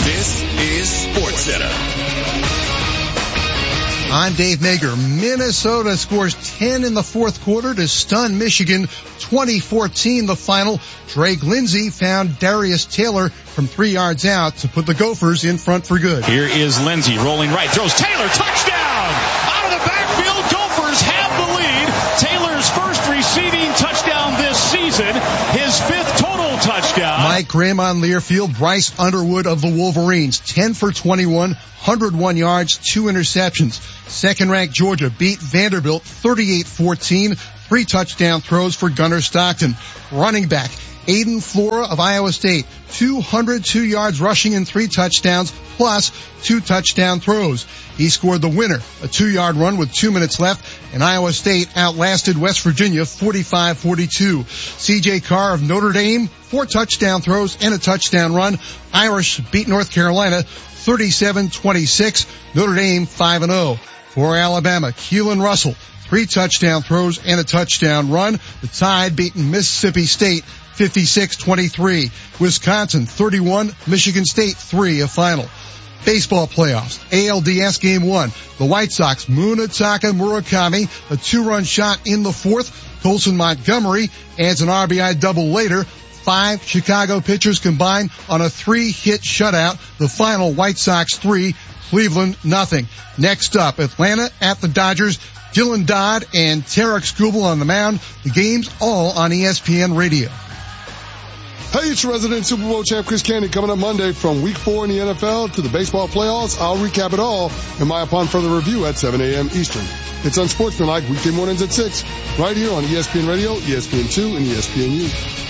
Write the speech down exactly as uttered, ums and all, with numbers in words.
This is SportsCenter. I'm Dave Mager. Minnesota scores ten in the fourth quarter to stun Michigan. twenty fourteen the final. Drake Lindsey found Darius Taylor from three yards out to put the Gophers in front for good. Here is Lindsey rolling right. Throws Taylor. Touchdown! Out of the backfield, Gophers have the lead. Taylor's first receiving touchdown this season. His fifth total touchdown. Mike Grimm on Learfield. Bryce Underwood of the Wolverines. ten for twenty-one. one hundred one yards, two interceptions. Second-ranked Georgia beat Vanderbilt thirty-eight fourteen. Three touchdown throws for Gunnar Stockton. Running back Aiden Flora of Iowa State, two hundred two yards rushing and three touchdowns, plus two touchdown throws. He scored the winner, a two-yard run with two minutes left, and Iowa State outlasted West Virginia forty-five forty-two. C J Carr of Notre Dame, four touchdown throws and a touchdown run. Irish beat North Carolina thirty-seven twenty-six. Notre Dame five and oh. For Alabama, Keelan Russell, three touchdown throws and a touchdown run. The Tide beating Mississippi State fifty-six twenty-three. Wisconsin thirty-one, Michigan State three, a final. Baseball playoffs, A L D S game one. The White Sox, Munetaka Murakami, a two-run shot in the fourth. Colson Montgomery adds an R B I double later. Five Chicago pitchers combined on a three-hit shutout. The final, White Sox three, Cleveland nothing. Next up, Atlanta at the Dodgers. Dylan Dodd and Tarek Skubal on the mound. The game's all on E S P N Radio. Hey, it's resident Super Bowl champ Chris Candy coming up Monday from week four in the N F L to the baseball playoffs. I'll recap it all in my Upon Further Review at seven a.m. Eastern. It's Unsportsmanlike weekday mornings at six, right here on E S P N Radio, E S P N two, and E S P N U.